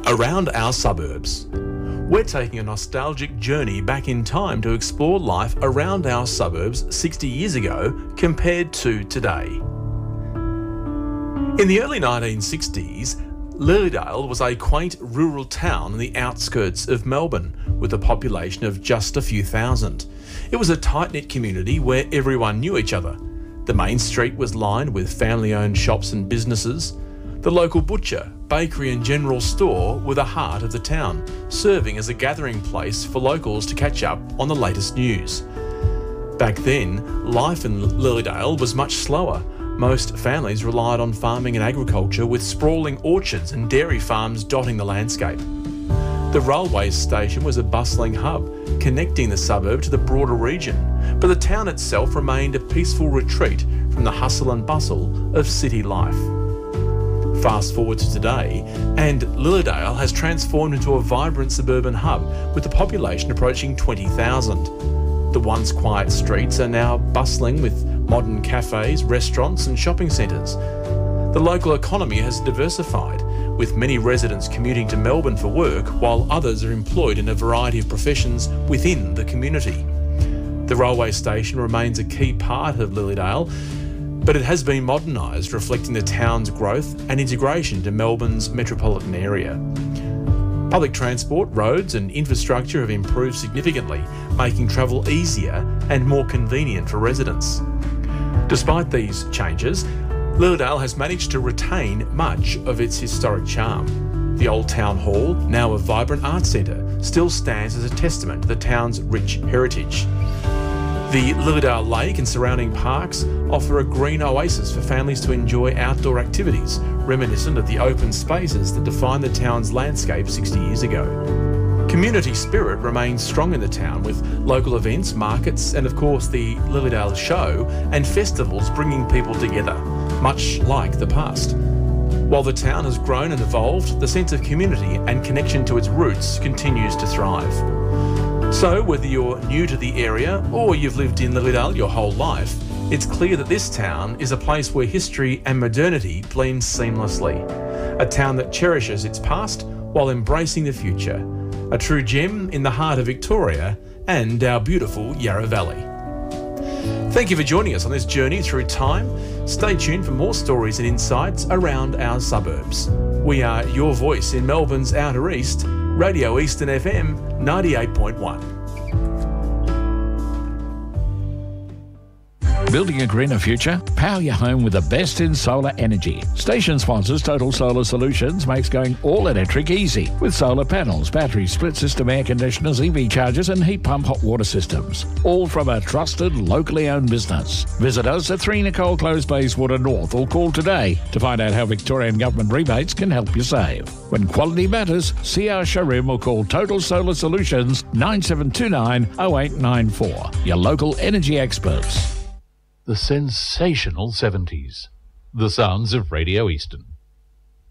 Around our suburbs. We're taking a nostalgic journey back in time to explore life around our suburbs 60 years ago compared to today. In the early 1960s, Lilydale was a quaint rural town on the outskirts of Melbourne with a population of just a few thousand. It was a tight-knit community where everyone knew each other. The main street was lined with family-owned shops and businesses. The local butcher, bakery and general store were the heart of the town, serving as a gathering place for locals to catch up on the latest news. Back then, life in Lilydale was much slower. Most families relied on farming and agriculture, with sprawling orchards and dairy farms dotting the landscape. The railway station was a bustling hub, connecting the suburb to the broader region, but the town itself remained a peaceful retreat from the hustle and bustle of city life. Fast forward to today, and Lilydale has transformed into a vibrant suburban hub with the population approaching 20,000. The once quiet streets are now bustling with modern cafes, restaurants and shopping centres. The local economy has diversified, with many residents commuting to Melbourne for work while others are employed in a variety of professions within the community. The railway station remains a key part of Lilydale, but it has been modernised, reflecting the town's growth and integration to Melbourne's metropolitan area. Public transport, roads and infrastructure have improved significantly, making travel easier and more convenient for residents. Despite these changes, Lilydale has managed to retain much of its historic charm. The old town hall, now a vibrant arts centre, still stands as a testament to the town's rich heritage. The Lilydale Lake and surrounding parks offer a green oasis for families to enjoy outdoor activities, reminiscent of the open spaces that defined the town's landscape 60 years ago. Community spirit remains strong in the town, with local events, markets and of course the Lilydale Show and festivals bringing people together, much like the past. While the town has grown and evolved, the sense of community and connection to its roots continues to thrive. So, whether you're new to the area or you've lived in Lilydale your whole life, it's clear that this town is a place where history and modernity blend seamlessly. A town that cherishes its past while embracing the future. A true gem in the heart of Victoria and our beautiful Yarra Valley. Thank you for joining us on this journey through time. Stay tuned for more stories and insights around our suburbs. We are your voice in Melbourne's Outer East, Radio Eastern FM 98.1. Building a greener future? Power your home with the best in solar energy. Station sponsors Total Solar Solutions makes going all electric easy with solar panels, batteries, split system air conditioners, EV chargers and heat pump hot water systems. All from a trusted, locally owned business. Visit us at 3 Nicole Close, Bayswater North, or call today to find out how Victorian government rebates can help you save. When quality matters, see our showroom or call Total Solar Solutions 9729 0894. Your local energy experts. The sensational 70s. The sounds of Radio Eastern.